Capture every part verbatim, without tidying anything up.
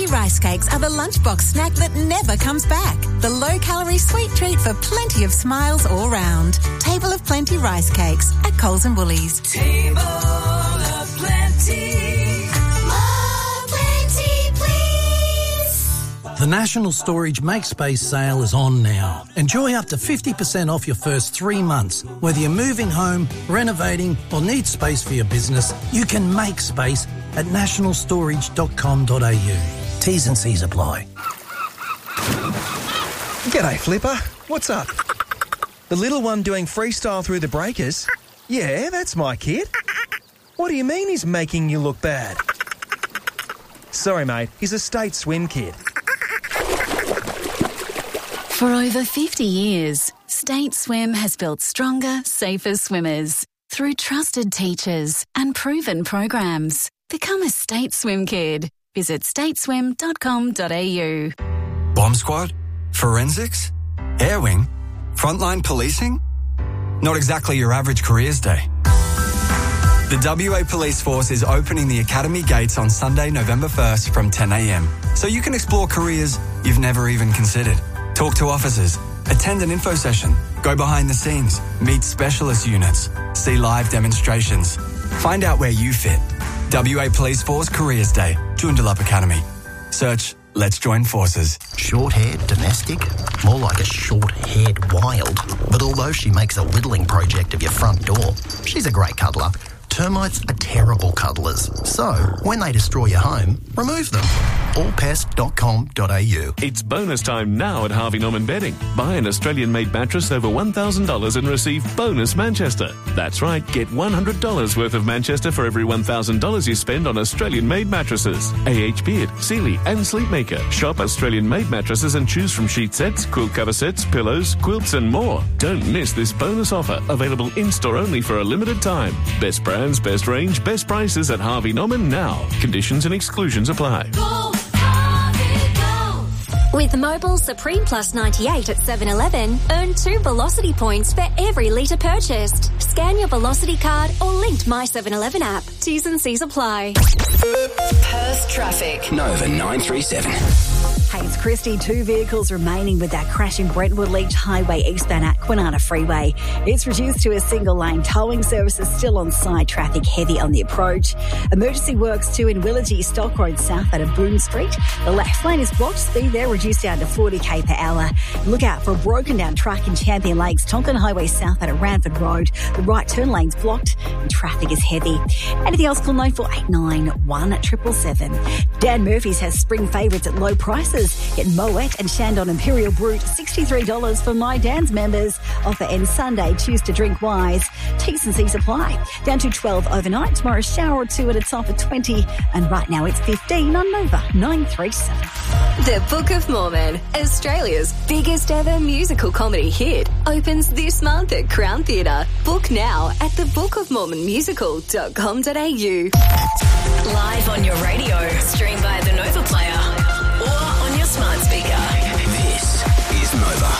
rice cakes are the lunchbox snack that never comes back. The low-calorie sweet treat for plenty of smiles all round. Table of Plenty rice cakes at Coles and Woolies. Table of Plenty. More plenty, please. The National Storage Make Space sale is on now. Enjoy up to fifty percent off your first three months. Whether you're moving home, renovating or need space for your business, you can make space at national storage dot com dot a u. T's and C's apply. G'day, Flipper. What's up? The little one doing freestyle through the breakers? Yeah, that's my kid. What do you mean he's making you look bad? Sorry, mate. He's a state swim kid. For over fifty years, State Swim has built stronger, safer swimmers through trusted teachers and proven programs. Become a State Swim kid. Visit state swim dot com dot a u. Bomb squad? Forensics? Air wing? Frontline policing? Not exactly your average careers day. The W A Police Force is opening the Academy gates on Sunday, November first from ten a m, so you can explore careers you've never even considered. Talk to officers, attend an info session, go behind the scenes, meet specialist units, see live demonstrations. Find out where you fit. W A Police Force Careers Day, Joondalup Academy. Search Let's Join Forces. Short-haired, domestic? More like a short-haired wild. But although she makes a whittling project of your front door, she's a great cuddler. Termites are terrible cuddlers. So, when they destroy your home, remove them. all pest dot com dot a u. It's bonus time now at Harvey Norman Bedding. Buy an Australian-made mattress over one thousand dollars and receive bonus Manchester. That's right, get one hundred dollars worth of Manchester for every one thousand dollars you spend on Australian-made mattresses. A H Beard, Sealy and Sleepmaker. Shop Australian-made mattresses and choose from sheet sets, quilt cover sets, pillows, quilts and more. Don't miss this bonus offer, available in-store only for a limited time. Best brands, best range, best prices at Harvey Norman now. Conditions and exclusions apply. Go, Harvey, go. With Mobile Supreme Plus ninety-eight at seven eleven, earn two Velocity points for every litre purchased. Scan your Velocity card or linked My seven eleven app. T's and C's apply. Perth traffic. Nova nine three seven. Hey, it's Christy. Two vehicles remaining with that crash in Brentwood Leach Highway eastbound at Kwinana Freeway. It's reduced to a single lane. Towing services still on side. Traffic heavy on the approach. Emergency works too in Willoughby, Stock Road south out of Boone Street. The left lane is blocked. Speed there reduced down to forty k per hour. Look out for a broken down truck in Champion Lakes, Tonkin Highway south out of Ranford Road. The right turn lane's blocked and traffic is heavy. Anything else, call nine four eight nine, one seven seven seven. Dan Murphy's has spring favourites at low prices. Get Moet and Shandon Imperial Brut, sixty-three dollars for My Dan's members. Offer ends Sunday. Choose to drink wise. T's and C's apply. Down to twelve overnight. Tomorrow shower or two at a top of twenty. And right now it's fifteen on Nova nine three seven. The Book of Mormon, Australia's biggest ever musical comedy hit, opens this month at Crown Theatre. Book now at the book of mormon musical dot com dot a u. Live on your radio. Stream by the Nova Player. Or on your smart speaker. This is Nova.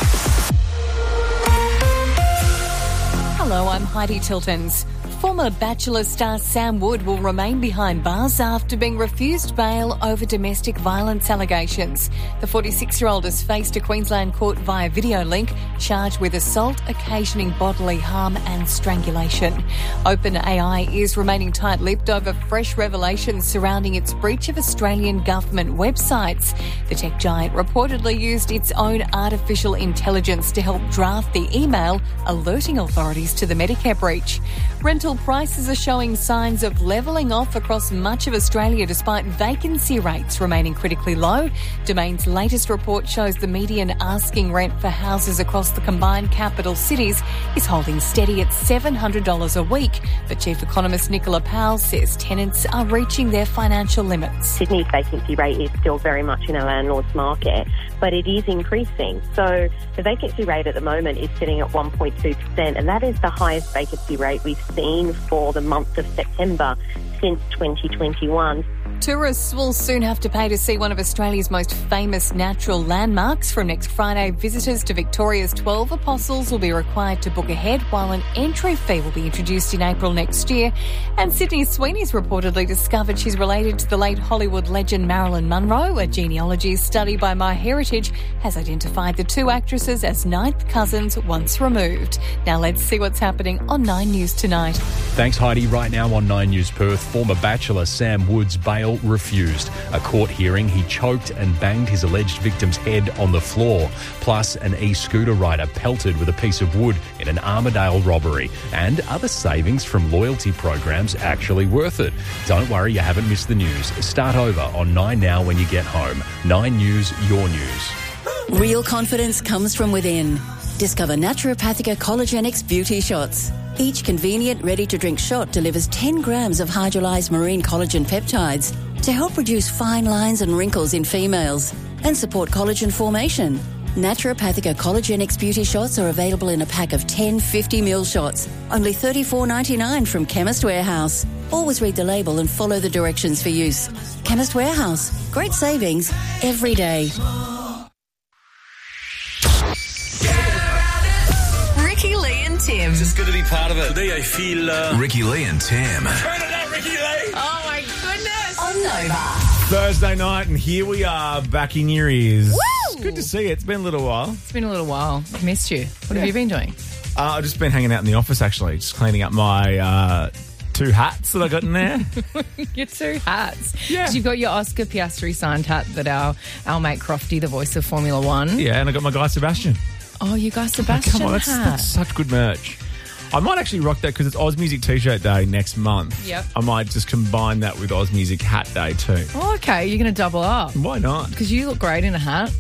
Hello, I'm Heidi Tiltons. Former Bachelor star Sam Wood will remain behind bars after being refused bail over domestic violence allegations. The forty-six-year-old has faced a Queensland court via video link, charged with assault occasioning bodily harm and strangulation. OpenAI is remaining tight-lipped over fresh revelations surrounding its breach of Australian government websites. The tech giant reportedly used its own artificial intelligence to help draft the email alerting authorities to the Medicare breach. Rental prices are showing signs of levelling off across much of Australia despite vacancy rates remaining critically low. Domain's latest report shows the median asking rent for houses across the combined capital cities is holding steady at seven hundred dollars a week. But Chief Economist Nicola Powell says tenants are reaching their financial limits. Sydney's vacancy rate is still very much in a landlord's market, but it is increasing. So the vacancy rate at the moment is sitting at one point two percent, and that is the highest vacancy rate we've seen for the month of September since twenty twenty-one. Tourists will soon have to pay to see one of Australia's most famous natural landmarks. From next Friday, visitors to Victoria's twelve Apostles will be required to book ahead, while an entry fee will be introduced in April next year. And Sydney Sweeney's reportedly discovered she's related to the late Hollywood legend Marilyn Monroe. A genealogy study by MyHeritage has identified the two actresses as ninth cousins once removed. Now let's see what's happening on Nine News tonight. Thanks, Heidi. Right now on Nine News Perth, former Bachelor Sam Wood's bail refused. A court hearing, he choked and banged his alleged victim's head on the floor. Plus, an e-scooter rider pelted with a piece of wood in an Armadale robbery. And other savings from loyalty programs actually worth it. Don't worry, you haven't missed the news. Start over on Nine Now when you get home. Nine News, your news. Real confidence comes from within. Discover Naturopathica Collagenix Beauty Shots. Each convenient, ready-to-drink shot delivers ten grams of hydrolyzed marine collagen peptides to help reduce fine lines and wrinkles in females and support collagen formation. Naturopathica Collagenix Beauty Shots are available in a pack of ten fifty milliliter shots, only thirty-four ninety-nine from Chemist Warehouse. Always read the label and follow the directions for use. Chemist Warehouse. Great savings every day. Ricky Lee and Tim. Just good to be part of it. Today I feel... Uh... Ricky Lee and Tim. Turn it up, Ricky Lee. Oh, my goodness. On Nova. Thursday night, and here we are, back in your ears. Woo! It's good to see you. It's been a little while. It's been a little while. I've missed you. What Yeah. have you been doing? Uh, I've just been hanging out in the office, actually, just cleaning up my uh, two hats that I got in there. Your two hats. Yeah. 'Cause you've got your Oscar Piastri signed hat that our, our mate Crofty, the voice of Formula One. Yeah, and I got my Guy Sebastian. Oh, you guys, Sebastian Come on, that's, hat. that's such good merch. I might actually rock that because it's Oz Music T-shirt day next month. Yep. I might just combine that with Oz Music hat day too. Oh, okay, you're going to double up. Why not? Because you look great in a hat.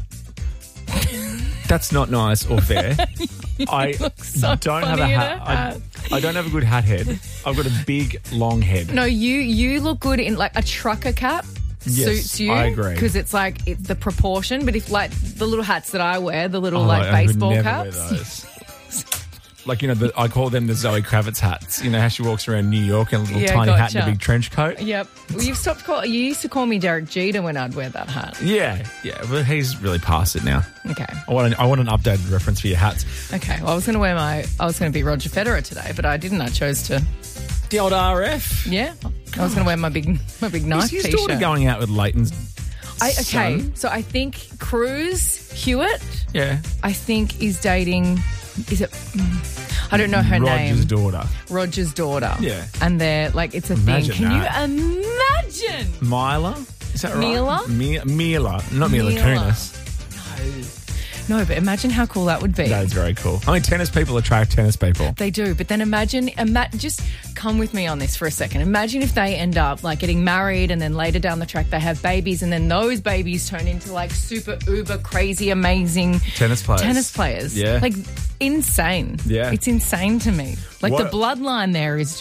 That's not nice or fair. I so don't have a funny in hat. a hat. I, I don't have a good hat head. I've got a big, long head. No, you you look good in like a trucker cap. Yes, suits you. I agree. Because it's like it's the proportion. But if like the little hats that I wear, the little Oh, like I would baseball never caps. wear those. Like, you know, the, I call them the Zoe Kravitz hats. You know how she walks around New York in a little Yeah, tiny hat and gotcha. a big trench coat? Yep. Well, you've stopped call. You used to call me Derek Jeter when I'd wear that hat. Yeah, yeah. But he's really past it now. Okay. I want, an, I want an updated reference for your hats. Okay. Well, I was going to wear my. I was going to be Roger Federer today, but I didn't. I chose to. The old R F. Yeah. I was going to wear my big, my big knife Is his t-shirt. daughter going out with Leighton's I, okay. son? So I think Cruz Hewitt. Yeah. I think is dating. Is it? mm, I don't know her name. Roger's daughter. Roger's daughter. Yeah. And they're like, it's a Imagine thing. Can that. you imagine? Mila? Is that right? Mila? Mi- Mila. Not Mila Mila. Kunis. No, but imagine how cool that would be. That is very cool. I mean, tennis people attract tennis people. They do, but then imagine, ima- just come with me on this for a second. Imagine if they end up like getting married and then later down the track they have babies and then those babies turn into like super uber crazy amazing Tennis players. tennis players. Yeah. Like insane. Yeah. It's insane to me. Like What- the bloodline there is